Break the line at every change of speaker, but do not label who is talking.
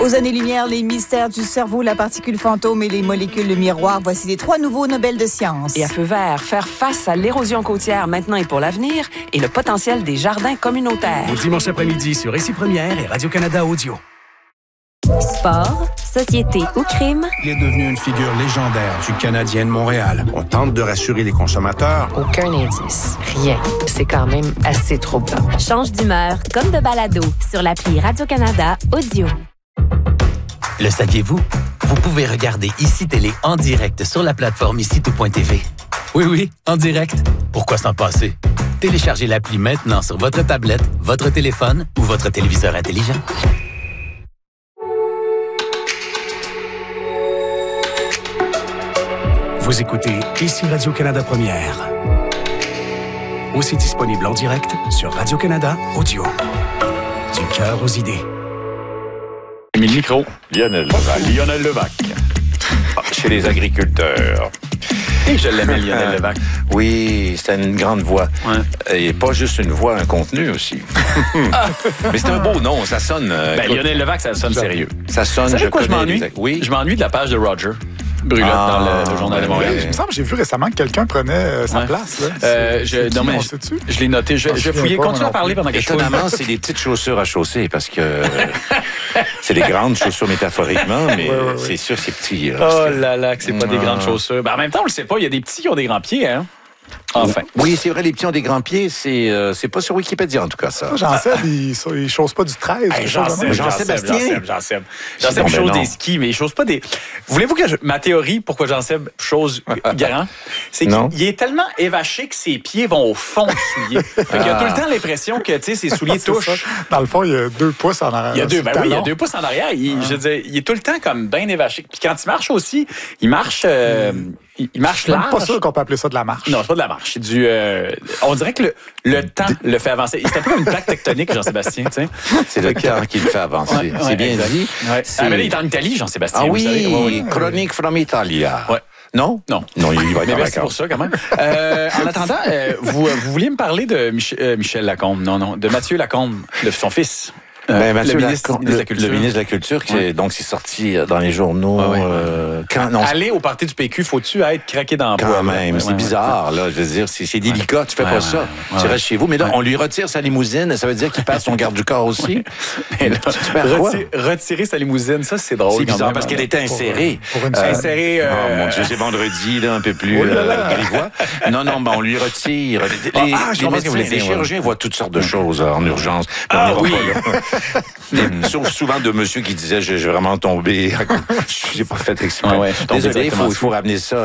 Aux années-lumière, les mystères du cerveau, la particule fantôme et les molécules de miroir. Voici les 3 nouveaux Nobel de sciences.
Et à feu vert, faire face à l'érosion côtière maintenant et pour l'avenir et le potentiel des jardins communautaires.
Au dimanche après-midi sur Ici Première et Radio-Canada Audio.
Sport, société ou crime.
Il est devenu une figure légendaire du Canadien de Montréal.
On tente de rassurer les consommateurs.
Aucun indice. Rien. C'est quand même assez troublant.
Change d'humeur comme de balado sur l'appli Radio-Canada Audio.
Le saviez-vous? Vous pouvez regarder Ici Télé en direct sur la plateforme ici-tout.tv. Oui, en direct. Pourquoi s'en passer? Téléchargez l'appli maintenant sur votre tablette, votre téléphone ou votre téléviseur intelligent.
Vous écoutez Ici Radio-Canada Première. Aussi disponible en direct sur Radio-Canada Audio. Du cœur aux idées.
Mis le micro. Lionel Levac.
Chez les agriculteurs.
Et je l'aimais, Lionel Levac.
Oui, c'était une grande voix. Ouais. Et pas juste une voix, un contenu aussi. Mais c'est un beau nom, ça sonne...
Lionel Levac, ça sonne sérieux.
Ça sonne...
Vous savez quoi je m'ennuie?
Oui.
Je m'ennuie de la page de Roger Brulotte dans le Journal de Montréal.
Il me semble que j'ai vu récemment que quelqu'un prenait sa place.
Je l'ai noté. Je vais fouiller. Continue à parler pendant que je fouille.
Étonnamment, c'est des petites chaussures à chausser parce que c'est des grandes chaussures métaphoriquement, mais c'est sûr c'est petit.
Oh là là, que c'est pas des grandes chaussures. En même temps, on le sait pas, il y a des petits qui ont des grands pieds, hein? Enfin.
Oui, c'est vrai, les petits ont des grands pieds. C'est pas sur Wikipédia, en tout cas, ça.
Jean-Seb, il chausse pas du 13.
Jean-Sébastien chose des skis, mais il chose pas des... Voulez-vous que ma théorie, pourquoi Jean-Seb chose grand, c'est qu'il est tellement évaché que ses pieds vont au fond du soulier. Fait qu'il a tout le temps l'impression que, ses souliers touchent.
Dans le fond, il y a 2 pouces en arrière.
Il y a 2 pouces en arrière. Je veux dire, il est tout le temps comme bien évaché. Puis quand il marche aussi, il marche large.
Je suis pas sûr qu'on peut appeler ça de la marche.
Non, c'est pas de la marche. C'est du... on dirait que le temps le fait avancer. C'est un peu comme une plaque tectonique, Jean-Sébastien. Tu sais.
C'est le temps qui le fait avancer. C'est bien dit.
Ouais. Là, il est en Italie, Jean-Sébastien.
Ah oui, Chronique from Italia.
Ouais.
Non, il va être en
merci pour ça, quand même. En attendant, vous vouliez me parler de Michel Lacombe. Non, de Mathieu Lacombe, son fils.
Mathieu
le ministre de la Culture.
Le ministre de la Culture, donc c'est sorti dans les journaux.
Aller au party du PQ, faut-tu être craqué dans le bois?
Quand même, c'est bizarre, là. Je veux dire, c'est délicat, tu fais pas ça. Tu restes chez vous, mais là, on lui retire sa limousine, ça veut dire qu'il passe son garde du corps aussi.
Retirer sa limousine, ça, c'est drôle.
C'est bizarre, parce qu'elle était insérée.
Insérée...
Oh mon Dieu, c'est vendredi, là, un peu plus grivois. Non, on lui retire. Les chirurgiens voient toutes sortes de choses en urgence. Sauf souvent de monsieur qui disait j'ai vraiment tombé. J'ai pas fait exprès. Désolé, il faut ramener ça